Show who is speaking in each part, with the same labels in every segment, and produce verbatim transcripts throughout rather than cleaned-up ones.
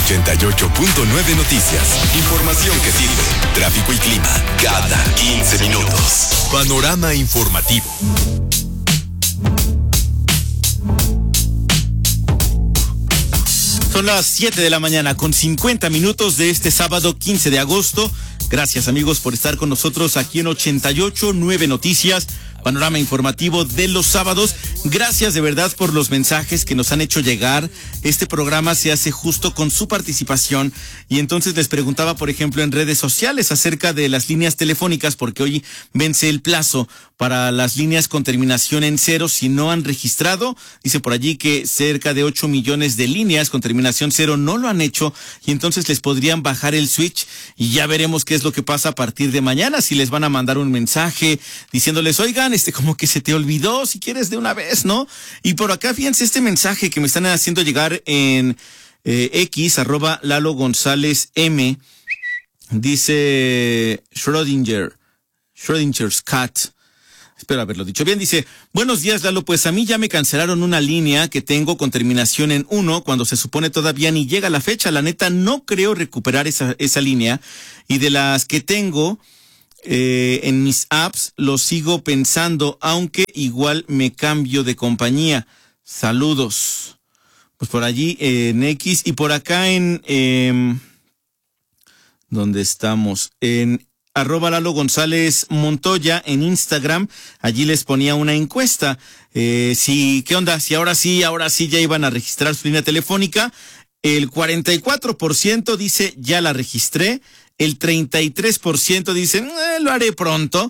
Speaker 1: ochenta y ocho punto nueve Noticias. Información que sirve. Tráfico y clima cada quince minutos. Panorama informativo.
Speaker 2: Son las siete de la mañana con cincuenta minutos de este sábado quince de agosto. Gracias, amigos, por estar con nosotros aquí en ochenta y ocho punto nueve Noticias, panorama informativo de los sábados. Gracias de verdad por los mensajes que nos han hecho llegar. Este programa se hace justo con su participación y entonces les preguntaba, por ejemplo, en redes sociales acerca de las líneas telefónicas, porque hoy vence el plazo para las líneas con terminación en cero si no han registrado. Dice por allí que cerca de ocho millones de líneas con terminación cero no lo han hecho y entonces les podrían bajar el switch y ya veremos qué es lo que pasa a partir de mañana, si les van a mandar un mensaje diciéndoles, oigan, este como que se te olvidó, si quieres de una vez, ¿no? Y por acá, fíjense este mensaje que me están haciendo llegar en eh, X, arroba Lalo González M. Dice Schrödinger, Schrödinger's cat. Espero haberlo dicho bien. Dice, buenos días, Lalo, pues a mí ya me cancelaron una línea que tengo con terminación en uno cuando se supone todavía ni llega la fecha. La neta, no creo recuperar esa, esa línea. Y de las que tengo eh, en mis apps, lo sigo pensando, aunque igual me cambio de compañía. Saludos. Pues por allí eh, en X y por acá en... Eh, ¿dónde estamos? En arroba Lalo González Montoya en Instagram, allí les ponía una encuesta, eh, si, ¿qué onda? Si ahora sí, ahora sí ya iban a registrar su línea telefónica. El cuarenta y cuatro por ciento dice, ya la registré, el treinta y tres por ciento dice, eh, lo haré pronto,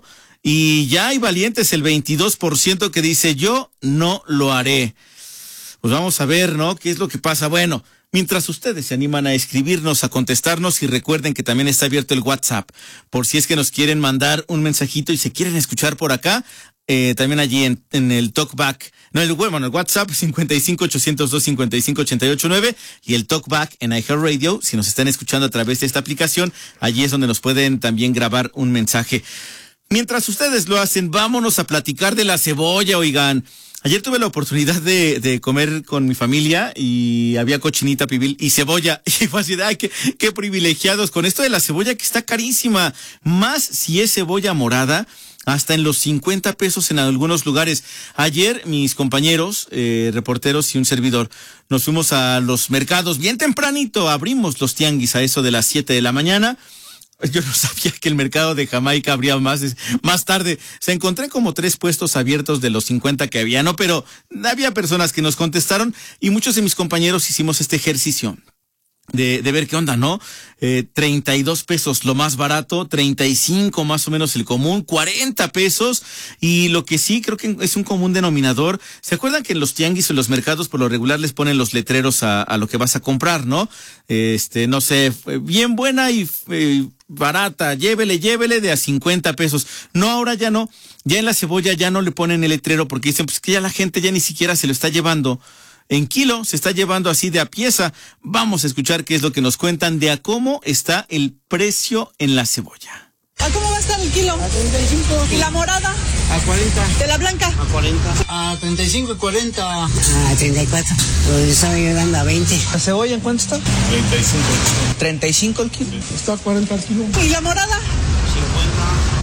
Speaker 2: y ya hay valientes, el veintidós por ciento que dice, yo no lo haré. Pues vamos a ver, ¿no? ¿Qué es lo que pasa? Bueno, mientras ustedes se animan a escribirnos, a contestarnos, y recuerden que también está abierto el WhatsApp, por si es que nos quieren mandar un mensajito y se quieren escuchar por acá, eh, también allí en, en el Talkback, no, el, bueno, el WhatsApp cincuenta y cinco, ochocientos dos, cincuenta y cinco, ochenta y ocho nueve y el Talkback en iHeartRadio, si nos están escuchando a través de esta aplicación, allí es donde nos pueden también grabar un mensaje. Mientras ustedes lo hacen, vámonos a platicar de la cebolla, oigan. Ayer tuve la oportunidad de, de comer con mi familia y había cochinita pibil y cebolla. Y fue así de, ay, qué, qué privilegiados con esto de la cebolla que está carísima. Más si es cebolla morada, hasta en los cincuenta pesos en algunos lugares. Ayer mis compañeros, eh, reporteros y un servidor, nos fuimos a los mercados bien tempranito. Abrimos los tianguis a eso de las siete de la mañana. Yo no sabía que el mercado de Jamaica abría más, más tarde. Se encontré como tres puestos abiertos de los cincuenta que había, ¿no? Pero había personas que nos contestaron y muchos de mis compañeros hicimos este ejercicio de, de ver qué onda, ¿no? Eh, treinta y dos pesos lo más barato, treinta y cinco más o menos el común, cuarenta pesos. Y lo que sí creo que es un común denominador, ¿se acuerdan que en los tianguis o en los mercados por lo regular les ponen los letreros a, a lo que vas a comprar, ¿no? Este, no sé, bien buena y eh, barata, llévele, llévele de a cincuenta pesos. No, ahora ya no, ya en la cebolla ya no le ponen el letrero porque dicen pues que ya la gente ya ni siquiera se lo está llevando en kilo, se está llevando así de a pieza. Vamos a escuchar qué es lo que nos cuentan de a cómo está el precio en la cebolla.
Speaker 3: ¿A cómo va a estar el kilo?
Speaker 4: A treinta y cinco.
Speaker 3: ¿Y la morada?
Speaker 4: A cuarenta.
Speaker 3: ¿De la blanca?
Speaker 4: A cuarenta. A treinta y cinco y cuarenta.
Speaker 5: A treinta y cuatro. Pues estaba llegando a veinte.
Speaker 6: ¿La cebolla en cuánto está?
Speaker 4: treinta y cinco.
Speaker 6: treinta y cinco el kilo.
Speaker 4: Está a cuarenta el kilo.
Speaker 3: ¿Y la morada?
Speaker 4: cincuenta.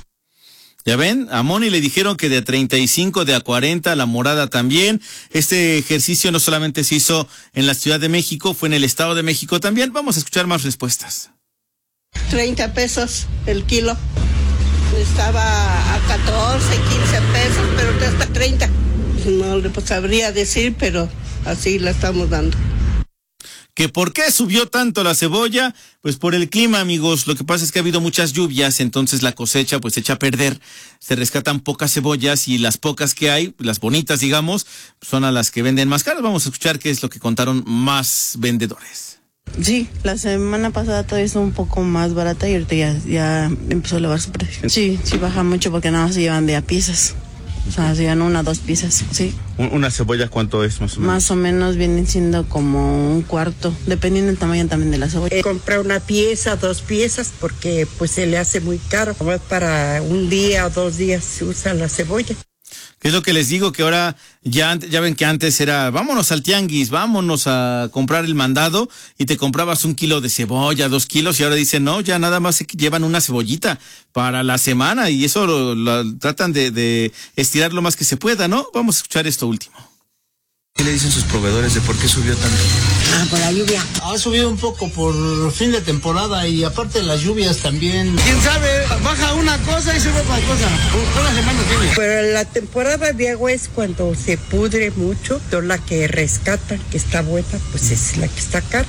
Speaker 2: Ya ven, a Moni le dijeron que de treinta y cinco, de a cuarenta, la morada también. Este ejercicio no solamente se hizo en la Ciudad de México, fue en el Estado de México también. Vamos a escuchar más respuestas.
Speaker 3: treinta pesos el kilo. Estaba a catorce, quince pesos, pero ya está treinta. No le sabría decir, pero así la estamos dando.
Speaker 2: ¿Que por qué subió tanto la cebolla? Pues por el clima, amigos. Lo que pasa es que ha habido muchas lluvias, entonces la cosecha pues se echa a perder. Se rescatan pocas cebollas y las pocas que hay, las bonitas digamos, son a las que venden más caras. Vamos a escuchar qué es lo que contaron más vendedores.
Speaker 7: Sí, la semana pasada todavía está un poco más barata y ahorita ya, ya empezó a elevar su precio. Sí, sí baja mucho porque nada más se llevan de a piezas. O sea, se llevan una o dos piezas, sí.
Speaker 2: ¿Una cebolla cuánto es más o menos?
Speaker 7: Más o menos vienen siendo como un cuarto, dependiendo del tamaño también de la cebolla.
Speaker 8: Eh, comprar una pieza, dos piezas, porque pues se le hace muy caro. Para un día o dos días se usa la cebolla.
Speaker 2: Que es lo que les digo, que ahora ya, ya ven que antes era, vámonos al tianguis, vámonos a comprar el mandado y te comprabas un kilo de cebolla, dos kilos y ahora dicen, no, ya nada más se llevan una cebollita para la semana y eso lo, lo tratan de, de estirar lo más que se pueda, ¿no? Vamos a escuchar esto último.
Speaker 9: ¿Qué le dicen sus proveedores de por qué subió tanto?
Speaker 5: Ah, por la lluvia.
Speaker 4: Ha subido un poco por fin de temporada y aparte de las lluvias también.
Speaker 6: ¿Quién sabe? Baja una cosa y sube otra cosa. Una semana tiene.
Speaker 8: Pero la temporada de agua es cuando se pudre mucho, toda la que rescatan, que está buena, pues es la que está cara.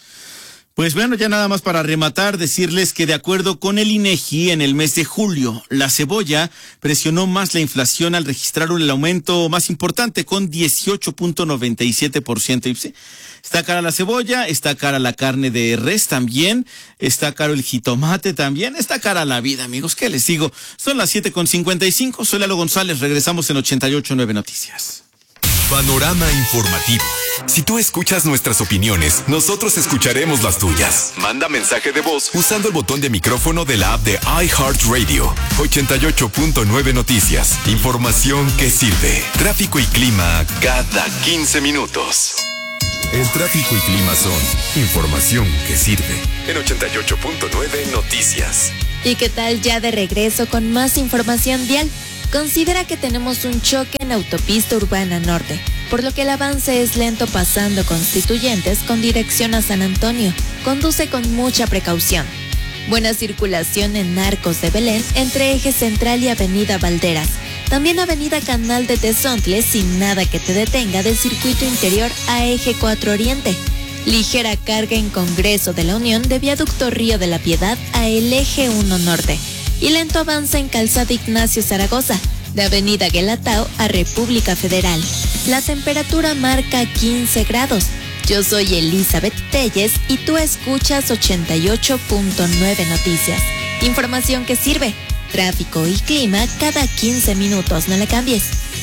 Speaker 2: Pues bueno, ya nada más para rematar, decirles que de acuerdo con el INEGI, en el mes de julio, la cebolla presionó más la inflación al registrar el aumento más importante con dieciocho punto noventa y siete por ciento. Y sí, está cara la cebolla, está cara la carne de res también, está caro el jitomate también, está cara la vida, amigos. ¿Qué les digo? Son las siete con cincuenta y cinco, soy Lalo González, regresamos en ochenta y ocho punto nueve Noticias.
Speaker 1: Panorama informativo. Si tú escuchas nuestras opiniones, nosotros escucharemos las tuyas. Manda mensaje de voz usando el botón de micrófono de la app de iHeartRadio. ochenta y ocho punto nueve Noticias. Información que sirve. Tráfico y clima cada quince minutos. El tráfico y clima son información que sirve. En ochenta y ocho punto nueve Noticias.
Speaker 10: ¿Y qué tal ya de regreso con más información vial? Considera que tenemos un choque en autopista urbana norte, por lo que el avance es lento pasando Constituyentes con dirección a San Antonio. Conduce con mucha precaución. Buena circulación en Arcos de Belén entre Eje Central y Avenida Valderas. También Avenida Canal de Tezontle sin nada que te detenga del circuito interior a Eje cuatro Oriente. Ligera carga en Congreso de la Unión de Viaducto Río de la Piedad a el Eje uno Norte. Y lento avanza en Calzada Ignacio Zaragoza, de Avenida Guelatao a República Federal. La temperatura marca quince grados. Yo soy Elizabeth Telles y tú escuchas ochenta y ocho punto nueve Noticias. Información que sirve. Tráfico y clima cada quince minutos. No le cambies.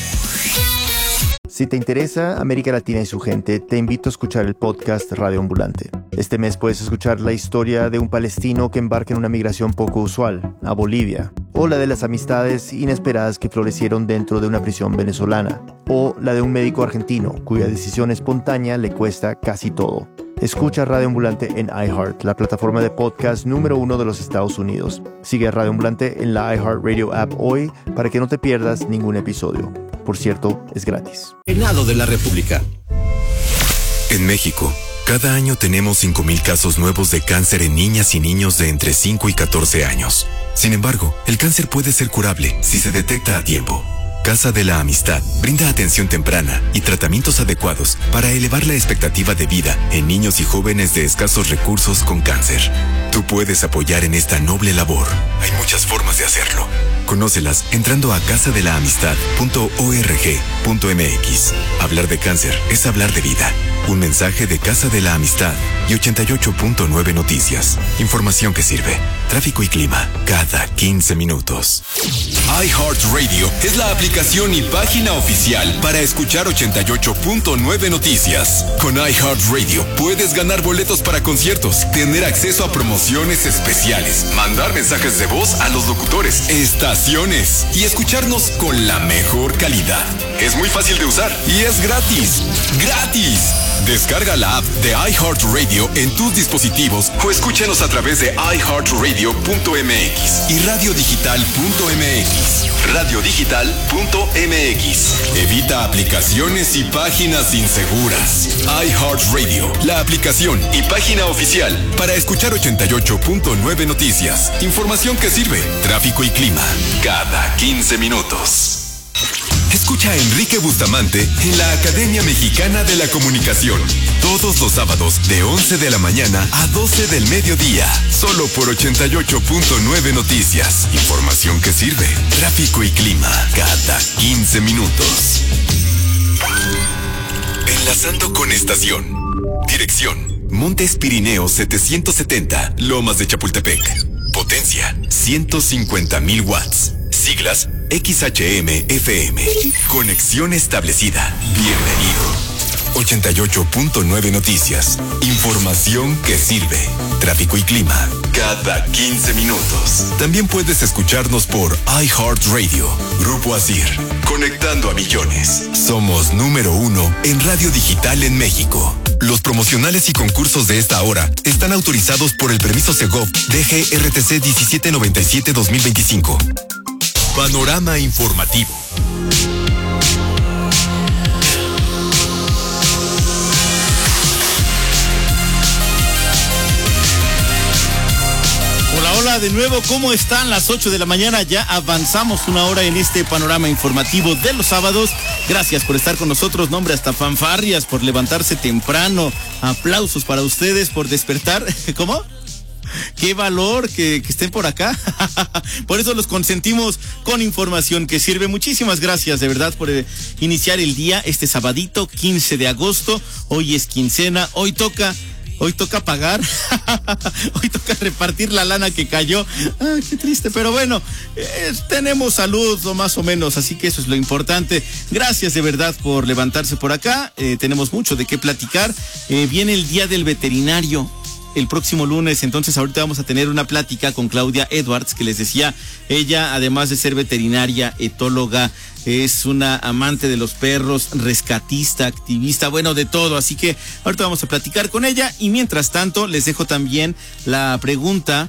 Speaker 11: Si te interesa América Latina y su gente, te invito a escuchar el podcast Radio Ambulante. Este mes puedes escuchar la historia de un palestino que embarca en una migración poco usual, a Bolivia, o la de las amistades inesperadas que florecieron dentro de una prisión venezolana, o la de un médico argentino cuya decisión espontánea le cuesta casi todo. Escucha Radio Ambulante en iHeart, la plataforma de podcast número uno de los Estados Unidos. Sigue a Radio Ambulante en la iHeartRadio app hoy para que no te pierdas ningún episodio. Por cierto, es gratis.
Speaker 1: Senado de la República. En México, cada año tenemos cinco mil casos nuevos de cáncer en niñas y niños de entre cinco y catorce años. Sin embargo, el cáncer puede ser curable si se detecta a tiempo. Casa de la Amistad brinda atención temprana y tratamientos adecuados para elevar la expectativa de vida en niños y jóvenes de escasos recursos con cáncer. Tú puedes apoyar en esta noble labor. Hay muchas formas de hacerlo. Conócelas entrando a casa de la amistad punto org punto m x. Hablar de cáncer es hablar de vida. Un mensaje de Casa de la Amistad y ochenta y ocho punto nueve Noticias. Información que sirve. Tráfico y clima cada quince minutos. iHeartRadio es la aplicación y página oficial para escuchar ochenta y ocho punto nueve Noticias. Con iHeartRadio puedes ganar boletos para conciertos, tener acceso a promociones especiales, mandar mensajes de voz a los locutores, estaciones y escucharnos con la mejor calidad. Es muy fácil de usar y es gratis. ¡Gratis! Descarga la app de iHeartRadio en tus dispositivos o escúchanos a través de i heart radio punto m x y radio digital punto m x. radio digital punto m x. Evita aplicaciones y páginas inseguras. iHeartRadio, la aplicación y página oficial para escuchar ochenta y ocho punto nueve Noticias. Información que sirve. Tráfico y clima cada quince minutos. Escucha a Enrique Bustamante en la Academia Mexicana de la Comunicación. Todos los sábados de once de la mañana a doce del mediodía. Solo por ochenta y ocho punto nueve Noticias. Información que sirve. Tráfico y clima cada quince minutos. Enlazando con estación. Dirección: Montes Pirineos setecientos setenta, Lomas de Chapultepec. Potencia: ciento cincuenta mil watts. Siglas: X H M F M. Conexión establecida. Bienvenido. ochenta y ocho punto nueve Noticias. Información que sirve. Tráfico y clima cada quince minutos. También puedes escucharnos por iHeartRadio. Grupo Asir, conectando a millones. Somos número uno en radio digital en México. Los promocionales y concursos de esta hora están autorizados por el permiso Segov D G R T C diecisiete noventa y siete dos mil veinticinco. Panorama informativo.
Speaker 2: Hola, hola de nuevo, ¿cómo están? Las ocho de la mañana, ya avanzamos una hora en este panorama informativo de los sábados. Gracias por estar con nosotros, nombre hasta fanfarrias, por levantarse temprano, aplausos para ustedes por despertar. ¿Cómo? Qué valor que, que estén por acá. Por eso los consentimos con información que sirve. Muchísimas gracias de verdad por eh, iniciar el día este sabadito quince de agosto. Hoy es quincena, hoy toca... Hoy toca pagar, hoy toca repartir la lana que cayó. Ay, qué triste, pero bueno, eh, tenemos salud o más o menos, así que eso es lo importante. Gracias de verdad por levantarse por acá, eh, tenemos mucho de qué platicar. Eh, viene el Día del Veterinario el próximo lunes, entonces ahorita vamos a tener una plática con Claudia Edwards, que les decía, ella además de ser veterinaria, etóloga, es una amante de los perros, rescatista, activista, bueno, de todo, así que ahorita vamos a platicar con ella y mientras tanto les dejo también la pregunta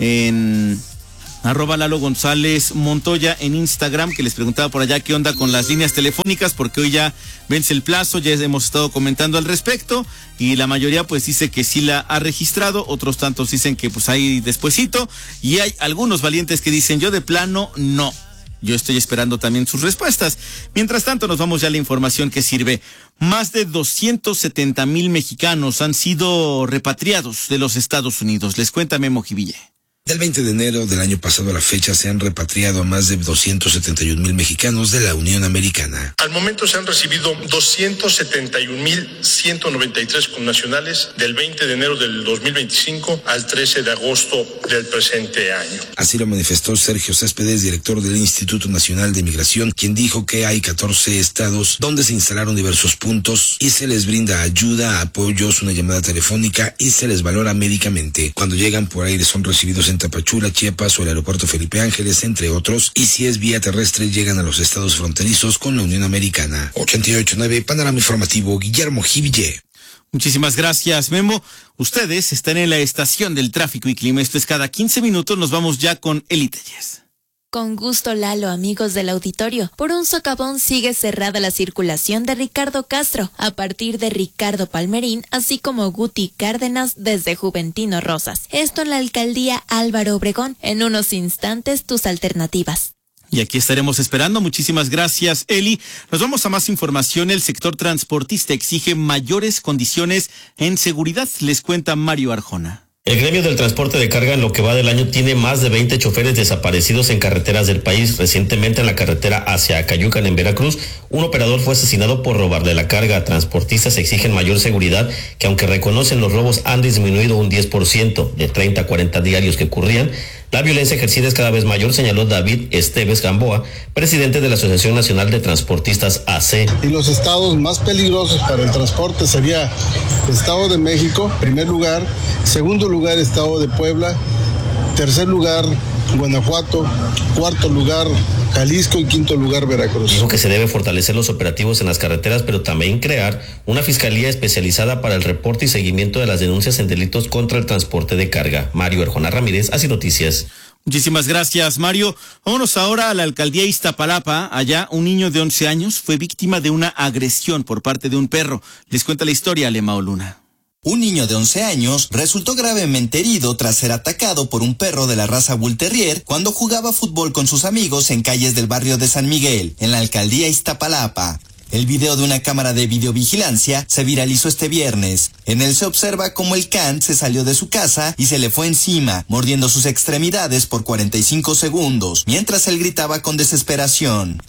Speaker 2: en arroba Lalo González Montoya en Instagram, que les preguntaba por allá qué onda con las líneas telefónicas, porque hoy ya vence el plazo, ya hemos estado comentando al respecto y la mayoría pues dice que sí la ha registrado, otros tantos dicen que pues ahí despuesito y hay algunos valientes que dicen yo de plano no. Yo estoy esperando también sus respuestas. Mientras tanto, nos vamos ya a la información que sirve. Más de doscientos setenta mil mexicanos han sido repatriados de los Estados Unidos. Les cuenta Memo Jiville.
Speaker 12: Del veinte de enero del año pasado a la fecha se han repatriado a más de doscientos setenta y un mil mexicanos de la Unión Americana.
Speaker 13: Al momento se han recibido doscientos setenta y un mil ciento noventa y tres connacionales del veinte de enero del dos mil veinticinco al trece de agosto del presente año.
Speaker 12: Así lo manifestó Sergio Céspedes, director del Instituto Nacional de Migración, quien dijo que hay catorce estados donde se instalaron diversos puntos y se les brinda ayuda, apoyos, una llamada telefónica y se les valora médicamente. Cuando llegan por aire son recibidos en Tapachula, Chiapas o el aeropuerto Felipe Ángeles, entre otros, y si es vía terrestre llegan a los estados fronterizos con la Unión Americana. ochenta y ocho punto nueve, Panorama Informativo, Guillermo Jiville.
Speaker 2: Muchísimas gracias, Memo. Ustedes están en la estación del tráfico y clima. Esto es cada quince minutos. Nos vamos ya con Eli Telles.
Speaker 10: Con gusto, Lalo, amigos del auditorio. Por un socavón sigue cerrada la circulación de Ricardo Castro, a partir de Ricardo Palmerín, así como Guti Cárdenas desde Juventino Rosas. Esto en la alcaldía Álvaro Obregón. En unos instantes, tus alternativas.
Speaker 2: Y aquí estaremos esperando. Muchísimas gracias, Eli. Nos vamos a más información. El sector transportista exige mayores condiciones en seguridad. Les cuenta Mario Arjona.
Speaker 14: El gremio del transporte de carga en lo que va del año tiene más de veinte choferes desaparecidos en carreteras del país. Recientemente en la carretera hacia Acayucan en Veracruz, un operador fue asesinado por robarle la carga. Transportistas exigen mayor seguridad, que aunque reconocen los robos han disminuido un diez por ciento de treinta a cuarenta diarios que ocurrían. La violencia ejercida es cada vez mayor, señaló David Esteves Gamboa, presidente de la Asociación Nacional de Transportistas A C.
Speaker 15: Y los estados más peligrosos para el transporte sería Estado de México, primer lugar, segundo lugar Estado de Puebla, tercer lugar Guanajuato, cuarto lugar Jalisco y quinto lugar Veracruz.
Speaker 14: Dijo que se debe fortalecer los operativos en las carreteras, pero también crear una fiscalía especializada para el reporte y seguimiento de las denuncias en delitos contra el transporte de carga. Mario Arjona Ramírez, Así Noticias.
Speaker 2: Muchísimas gracias, Mario. Vámonos ahora a la alcaldía Iztapalapa. Allá un niño de once años fue víctima de una agresión por parte de un perro. Les cuenta la historia Alemao Luna.
Speaker 16: Un niño de once años resultó gravemente herido tras ser atacado por un perro de la raza Bull Terrier cuando jugaba fútbol con sus amigos en calles del barrio de San Miguel, en la alcaldía Iztapalapa. El video de una cámara de videovigilancia se viralizó este viernes. En él se observa cómo el can se salió de su casa y se le fue encima, mordiendo sus extremidades por cuarenta y cinco segundos, mientras él gritaba con desesperación.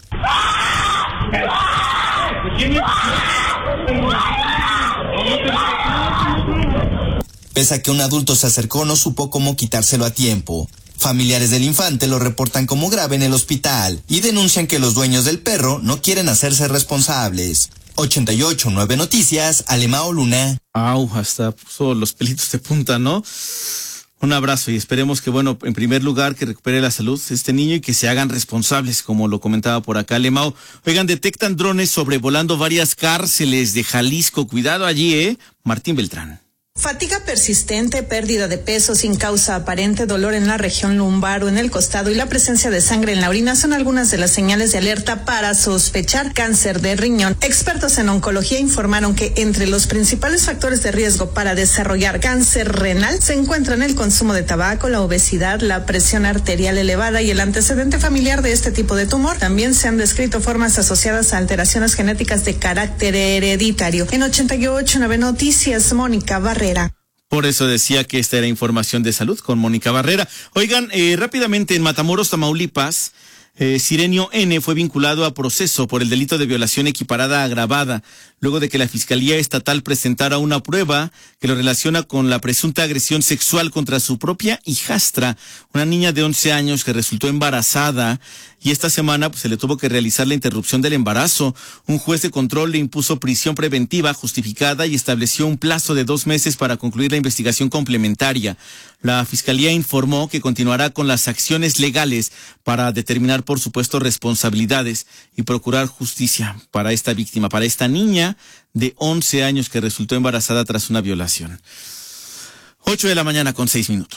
Speaker 16: Pese a que un adulto se acercó, no supo cómo quitárselo a tiempo. Familiares del infante lo reportan como grave en el hospital y denuncian que los dueños del perro no quieren hacerse responsables. ochenta y ocho punto nueve Noticias, Alemao Luna.
Speaker 2: Au, hasta puso los pelitos de punta, ¿no? Un abrazo y esperemos que, bueno, en primer lugar, que recupere la salud este niño y que se hagan responsables, como lo comentaba por acá Lemao. Oigan, detectan drones sobrevolando varias cárceles de Jalisco. Cuidado allí, ¿eh? Martín Beltrán.
Speaker 17: Fatiga persistente, pérdida de peso sin causa aparente, dolor en la región lumbar o en el costado y la presencia de sangre en la orina son algunas de las señales de alerta para sospechar cáncer de riñón. Expertos en oncología informaron que entre los principales factores de riesgo para desarrollar cáncer renal se encuentran el consumo de tabaco, la obesidad, la presión arterial elevada y el antecedente familiar de este tipo de tumor. También se han descrito formas asociadas a alteraciones genéticas de carácter hereditario. En ochenta y ocho punto nueve Noticias, Mónica Barrera.
Speaker 2: Por eso decía que esta era información de salud con Mónica Barrera. Oigan, eh, rápidamente en Matamoros, Tamaulipas, eh, Sirenio N fue vinculado a proceso por el delito de violación equiparada agravada, luego de que la Fiscalía Estatal presentara una prueba que lo relaciona con la presunta agresión sexual contra su propia hijastra, una niña de once años que resultó embarazada. Y esta semana pues, se le tuvo que realizar la interrupción del embarazo. Un juez de control le impuso prisión preventiva justificada y estableció un plazo de dos meses para concluir la investigación complementaria. La Fiscalía informó que continuará con las acciones legales para determinar, por supuesto, responsabilidades y procurar justicia para esta víctima, para esta niña de once años que resultó embarazada tras una violación. Ocho de la mañana con seis minutos.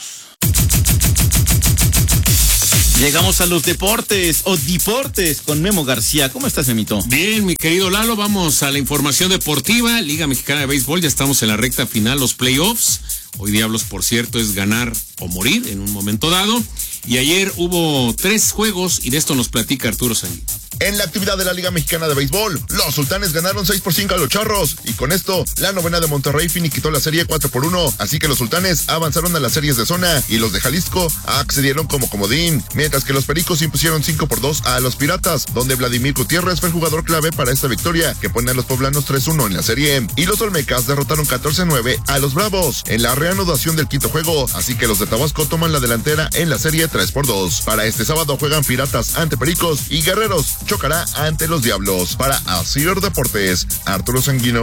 Speaker 2: Llegamos a los deportes o deportes con Memo García. ¿Cómo estás, Memito?
Speaker 18: Bien, mi querido Lalo, vamos a la información deportiva. Liga Mexicana de Béisbol, ya estamos en la recta final, los playoffs. Hoy Diablos, por cierto, es ganar o morir en un momento dado. Y ayer hubo tres juegos y de esto nos platica Arturo Sanguín.
Speaker 19: En la actividad de la Liga Mexicana de Béisbol, los Sultanes ganaron seis por cinco a los Charros y con esto, la novena de Monterrey finiquitó la serie cuatro por uno, así que los Sultanes avanzaron a las series de zona y los de Jalisco accedieron como comodín, mientras que los Pericos impusieron cinco por dos a los Piratas, donde Vladimir Gutiérrez fue el jugador clave para esta victoria, que pone a los poblanos tres uno en la serie, y los Olmecas derrotaron catorce a nueve a los Bravos en la reanudación del quinto juego, así que los de Tabasco toman la delantera en la serie tres por dos. Para este sábado juegan Piratas ante Pericos y Guerreros chocará ante los Diablos. Para Asir Deportes, Arturo Sanguino.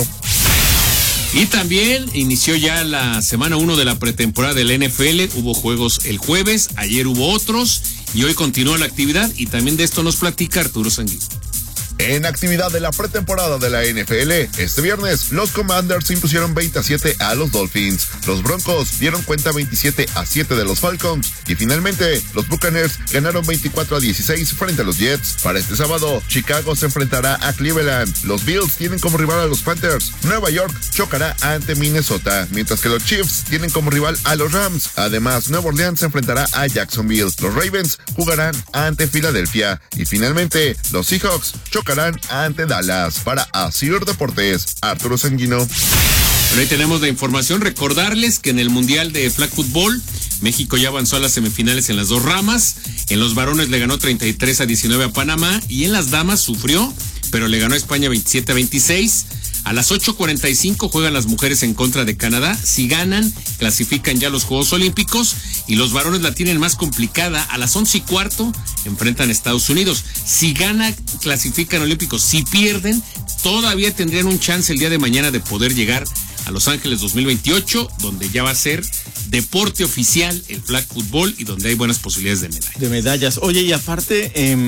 Speaker 18: Y también inició ya la semana uno de la pretemporada del N F L. Hubo juegos el jueves, ayer hubo otros y hoy continúa la actividad y también de esto nos platica Arturo Sanguino.
Speaker 19: En actividad de la pretemporada de la N F L, este viernes, los Commanders impusieron veinte a siete a los Dolphins. Los Broncos dieron cuenta veintisiete a siete de los Falcons. Y finalmente, los Buccaneers ganaron veinticuatro a dieciséis frente a los Jets. Para este sábado, Chicago se enfrentará a Cleveland. Los Bills tienen como rival a los Panthers. Nueva York chocará ante Minnesota, mientras que los Chiefs tienen como rival a los Rams. Además, Nueva Orleans se enfrentará a Jacksonville. Los Ravens jugarán ante Filadelfia. Y finalmente, los Seahawks chocarán ante Dallas. Para Asir Deportes, Arturo Sanguino.
Speaker 18: Bueno, ahí tenemos la información. Recordarles que en el Mundial de Flag Football, México ya avanzó a las semifinales en las dos ramas. En los varones le ganó treinta y tres a diecinueve a Panamá y en las damas sufrió, pero le ganó a España veintisiete a veintiséis. A las ocho cuarenta y cinco juegan las mujeres en contra de Canadá. Si ganan, clasifican ya los Juegos Olímpicos y los varones la tienen más complicada. A las once y cuarto enfrentan a Estados Unidos. Si ganan, clasifican Olímpicos. Si pierden, todavía tendrían un chance el día de mañana de poder llegar a Los Ángeles dos mil veintiocho, donde ya va a ser deporte oficial el flag football y donde hay buenas posibilidades de medallas.
Speaker 2: De medallas. Oye, y aparte... Eh...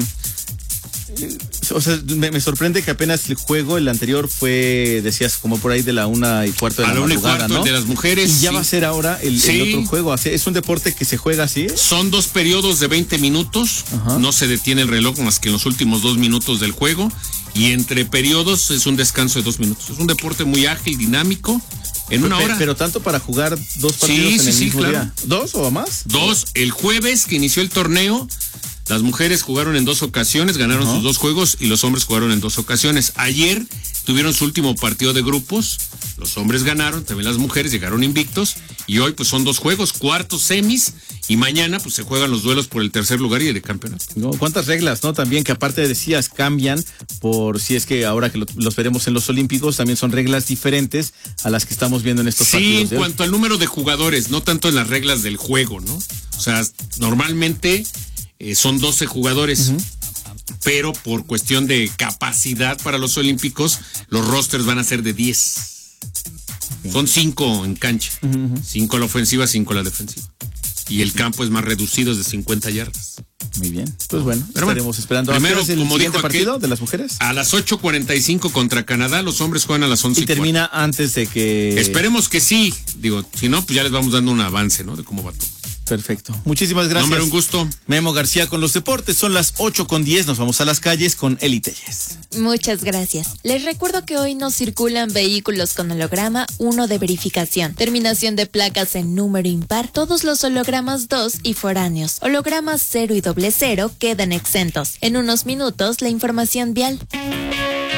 Speaker 2: O sea, me, me sorprende que apenas el juego, el anterior fue, decías, como por ahí de la una y cuarto de
Speaker 18: a
Speaker 2: la,
Speaker 18: la
Speaker 2: madrugada,
Speaker 18: una y cuarto,
Speaker 2: ¿no?
Speaker 18: El de las mujeres.
Speaker 2: Y ya
Speaker 18: sí.
Speaker 2: va a ser ahora el,
Speaker 18: sí.
Speaker 2: el otro juego. Es un deporte que se juega así.
Speaker 18: Son dos periodos de veinte minutos. Ajá. No se detiene el reloj más que en los últimos dos minutos del juego. Y entre periodos es un descanso de dos minutos. Es un deporte muy ágil, dinámico. En una
Speaker 2: pero,
Speaker 18: hora.
Speaker 2: Pero tanto para jugar dos partidos
Speaker 18: sí,
Speaker 2: en
Speaker 18: sí,
Speaker 2: el
Speaker 18: sí,
Speaker 2: mismo
Speaker 18: claro.
Speaker 2: día. ¿Dos o más?
Speaker 18: Dos. El jueves que inició el torneo, las mujeres jugaron en dos ocasiones, ganaron uh-huh. sus dos juegos y los hombres jugaron en dos ocasiones. Ayer tuvieron su último partido de grupos, los hombres ganaron, también las mujeres llegaron invictos y hoy pues son dos juegos, cuartos, semis y mañana pues se juegan los duelos por el tercer lugar y el de campeonato.
Speaker 2: No, ¿cuántas reglas, no? También que aparte decías cambian por si es que ahora que lo, los veremos en los Olímpicos también son reglas diferentes a las que estamos viendo en estos
Speaker 18: sí,
Speaker 2: partidos.
Speaker 18: Sí, en cuanto al número de jugadores, no tanto en las reglas del juego, ¿no? O sea, normalmente Eh, son doce jugadores, uh-huh. pero por cuestión de capacidad para los Olímpicos, los rosters van a ser de diez. Okay. Son cinco en cancha, uh-huh. cinco a la ofensiva, cinco a la defensiva. y el campo es más reducido, es de cincuenta yardas.
Speaker 2: Muy bien, pues bueno,
Speaker 18: Pero
Speaker 2: estaremos
Speaker 18: bueno,
Speaker 2: esperando.
Speaker 18: Primero,
Speaker 2: ¿Es el
Speaker 18: como
Speaker 2: siguiente
Speaker 18: dijo
Speaker 2: partido
Speaker 18: aquel,
Speaker 2: de las mujeres?
Speaker 18: A las ocho cuarenta y cinco contra Canadá, los hombres juegan a las once
Speaker 2: y termina antes de que...
Speaker 18: Esperemos que sí, digo, si no, pues ya les vamos dando un avance, ¿no? De cómo va todo.
Speaker 2: Perfecto. Muchísimas gracias.
Speaker 18: Hombre, un gusto.
Speaker 2: Memo García con los deportes. Son las ocho con diez. Nos vamos a las calles con Eli Telles.
Speaker 10: Muchas gracias. Les recuerdo que hoy no circulan vehículos con holograma uno de verificación. Terminación de placas en número impar. Todos los hologramas dos y foráneos. Hologramas cero y doble cero quedan exentos. En unos minutos, la información vial.